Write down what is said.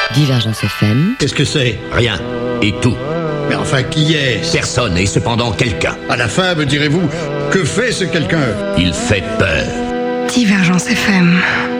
Divergence FM. Qu'est-ce que c'est? Rien. Et tout. Mais enfin, qui est-ce? Personne et cependant quelqu'un. À la fin, me direz-vous, que fait ce quelqu'un? Il fait peur. Divergence FM.